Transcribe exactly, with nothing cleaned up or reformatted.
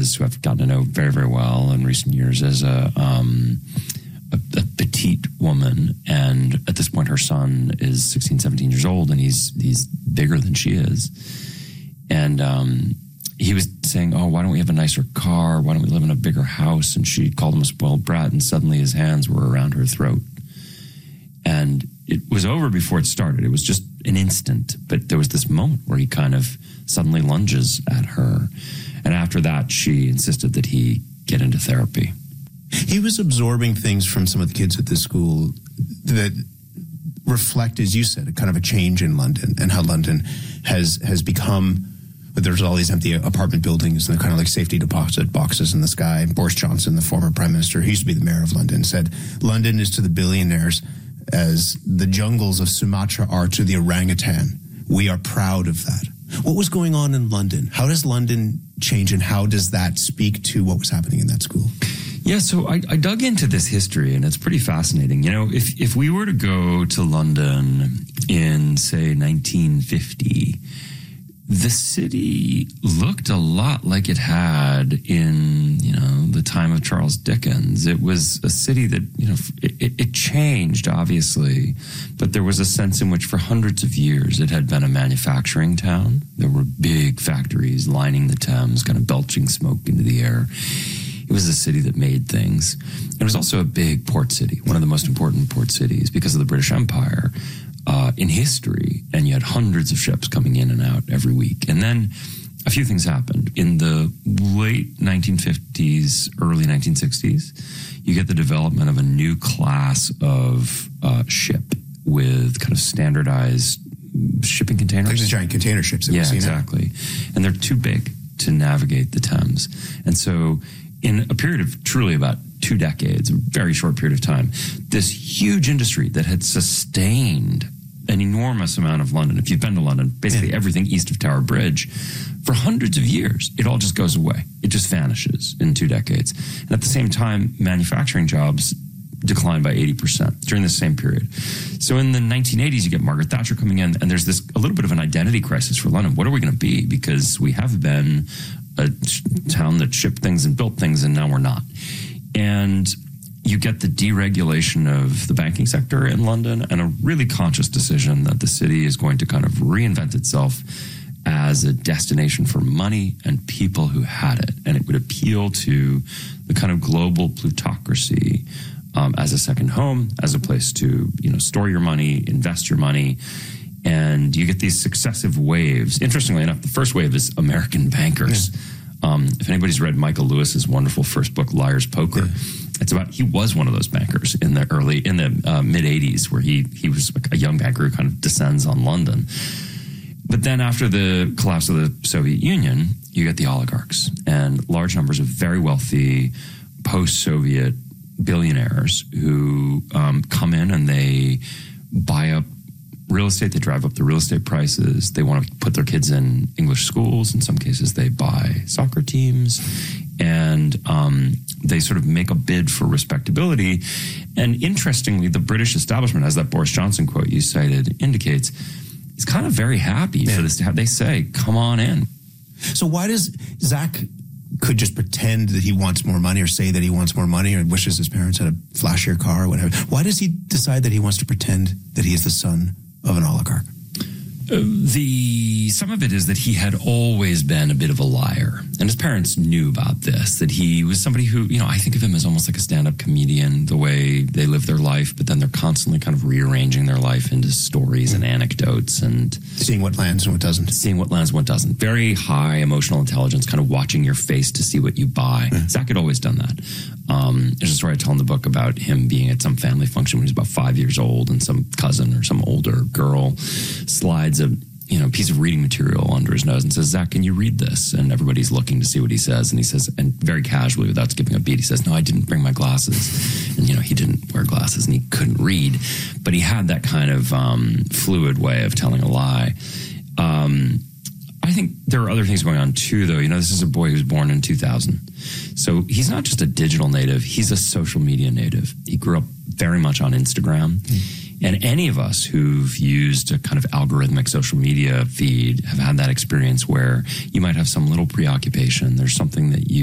was, who I've gotten to know very, very well in recent years, as a, um, a, a petite woman. And at this point, her son is sixteen, seventeen years old, and he's he's bigger than she is. And um, he was saying, oh, why don't we have a nicer car? Why don't we live in a bigger house? And she called him a spoiled brat, and suddenly his hands were around her throat. And it was over before it started. It was just an instant. But there was this moment where he kind of suddenly lunges at her. And after that, she insisted that he get into therapy. He was absorbing things from some of the kids at this school that reflect, as you said, a kind of a change in London, and how London has has become, there's all these empty apartment buildings and they're kind of like safety deposit boxes in the sky. Boris Johnson, the former prime minister, he used to be the mayor of London, said London is to the billionaires as the jungles of Sumatra are to the orangutan. We are proud of that. What was going on in London? How does London change, and how does that speak to what was happening in that school? Yeah, so I, I dug into this history, and it's pretty fascinating. You know, if, if we were to go to London in, say, nineteen fifty, the city looked a lot like it had in, you know, the time of Charles Dickens. It was a city that, you know, it, it changed, obviously, but there was a sense in which for hundreds of years it had been a manufacturing town. There were big factories lining the Thames, kind of belching smoke into the air. It was a city that made things. It was also a big port city, one of the most important port cities because of the British Empire uh, in history. And you had hundreds of ships coming in and out every week. And then a few things happened. In the late nineteen fifties, early nineteen sixties, you get the development of a new class of uh, ship with kind of standardized shipping containers. Like the giant container ships that yeah, we see exactly. Now. And they're too big to navigate the Thames. And so in a period of truly about two decades, a very short period of time, this huge industry that had sustained an enormous amount of London, if you've been to London, basically yeah. everything east of Tower Bridge, for hundreds of years, it all just goes away. It just vanishes in two decades. And at the same time, manufacturing jobs declined by eighty percent during the same period. So in the nineteen eighties, you get Margaret Thatcher coming in, and there's this a little bit of an identity crisis for London. What are we going to be? Because we have been a town that shipped things and built things, and now we're not. And you get the deregulation of the banking sector in London, and a really conscious decision that the city is going to kind of reinvent itself as a destination for money and people who had it. And it would appeal to the kind of global plutocracy um, as a second home, as a place to, you know, store your money, invest your money. And you get these successive waves. Interestingly enough, the first wave is American bankers. Yeah. Um, if anybody's read Michael Lewis's wonderful first book, Liar's Poker, yeah. it's about, he was one of those bankers in the early, in the uh, mid eighties, where he, he was a young banker who kind of descends on London. But then after the collapse of the Soviet Union, you get the oligarchs and large numbers of very wealthy post-Soviet billionaires who um, come in and they buy up real estate. They drive up the real estate prices. They want to put their kids in English schools. In some cases, they buy soccer teams, and um, they sort of make a bid for respectability. And interestingly, the British establishment, as that Boris Johnson quote you cited indicates, is kind of very happy yeah. for this to have. They say, come on in. So why does Zach could just pretend that he wants more money, or say that he wants more money, or wishes his parents had a flashier car or whatever? Why does he decide that he wants to pretend that he is the son of an oligarch? Uh, the some of it is that he had always been a bit of a liar, and his parents knew about this, that he was somebody who, you know, I think of him as almost like a stand-up comedian, the way they live their life, but then they're constantly kind of rearranging their life into stories and anecdotes, and seeing what lands and what doesn't. Seeing what lands and what doesn't. Very high emotional intelligence, kind of watching your face to see what you buy. Yeah. Zach had always done that. Um, there's a story I tell in the book about him being at some family function when he was about five years old, and some cousin or some older girl slides a you know piece of reading material under his nose and says, Zach, can you read this? And everybody's looking to see what he says, and he says, and very casually, without skipping a beat, he says, no, I didn't bring my glasses. And you know he didn't wear glasses and he couldn't read, but he had that kind of um, fluid way of telling a lie. Um, I think there are other things going on too, though. You know, this is a boy who was born in two thousand. So he's not just a digital native, he's a social media native. He grew up very much on Instagram. Mm. And any of us who've used a kind of algorithmic social media feed have had that experience where you might have some little preoccupation. There's something that you